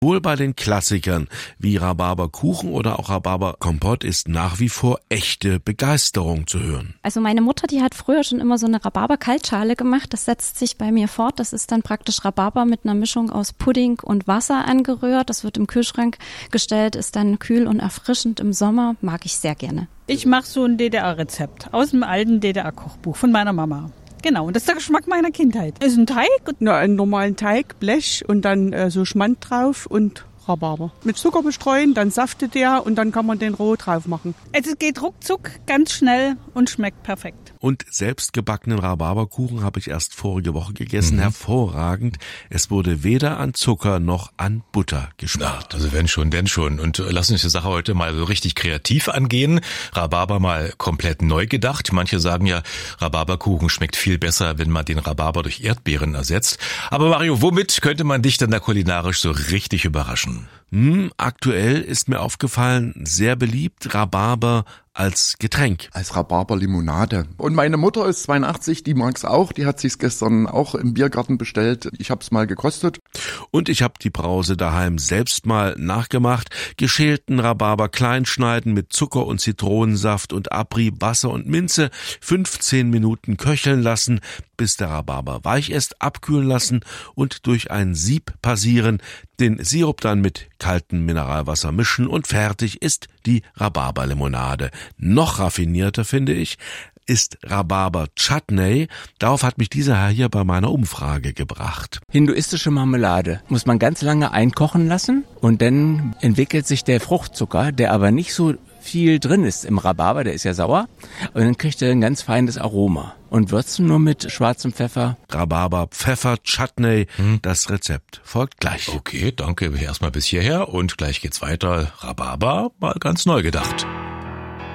Wohl bei den Klassikern wie Rhabarberkuchen oder auch Rhabarberkompott ist nach wie vor echte Begeisterung zu hören. Also meine Mutter, die hat früher schon immer so eine Rhabarber-Kaltschale gemacht. Das setzt sich bei mir fort. Das ist dann praktisch Rhabarber mit einer Mischung aus Pudding und Wasser angerührt. Das wird im Kühlschrank gestellt, ist dann kühl und erfrischend im Sommer. Mag ich sehr gerne. Ich mache so ein DDR-Rezept aus dem alten DDR-Kochbuch von meiner Mama. Genau, und das ist der Geschmack meiner Kindheit. Das ist ein Teig. Einen normalen Teig, Blech und dann so Schmand drauf und Rhabarber. Mit Zucker bestreuen, dann saftet der und dann kann man den roh drauf machen. Es geht ruckzuck, ganz schnell und schmeckt perfekt. Und selbstgebackenen Rhabarberkuchen habe ich erst vorige Woche gegessen. Hervorragend. Es wurde weder an Zucker noch an Butter gespart. Na, also wenn schon, denn schon. Und lassen uns die Sache heute mal so richtig kreativ angehen. Rhabarber mal komplett neu gedacht. Manche sagen ja, Rhabarberkuchen schmeckt viel besser, wenn man den Rhabarber durch Erdbeeren ersetzt. Aber Mario, womit könnte man dich denn da kulinarisch so richtig überraschen? Aktuell ist mir aufgefallen, sehr beliebt Rhabarber als Getränk. Als Rhabarberlimonade. Und meine Mutter ist 82, die mag's auch. Die hat sich's gestern auch im Biergarten bestellt. Ich hab's mal gekostet. Und ich habe die Brause daheim selbst mal nachgemacht. Geschälten Rhabarber klein schneiden mit Zucker und Zitronensaft und Abrieb, Wasser und Minze. 15 Minuten köcheln lassen, bis der Rhabarber weich ist, abkühlen lassen und durch ein Sieb passieren. Den Sirup dann mit kaltem Mineralwasser mischen und fertig ist die Rhabarberlimonade. Noch raffinierter, finde ich, ist Rhabarber-Chutney. Darauf hat mich dieser Herr hier bei meiner Umfrage gebracht. Hinduistische Marmelade muss man ganz lange einkochen lassen und dann entwickelt sich der Fruchtzucker, der aber nicht so viel drin ist im Rhabarber, der ist ja sauer, und dann kriegt er ein ganz feines Aroma. Und würzen nur mit schwarzem Pfeffer. Rhabarber-Pfeffer-Chutney, das Rezept folgt gleich. Okay, danke erstmal bis hierher und gleich geht's weiter. Rhabarber mal ganz neu gedacht.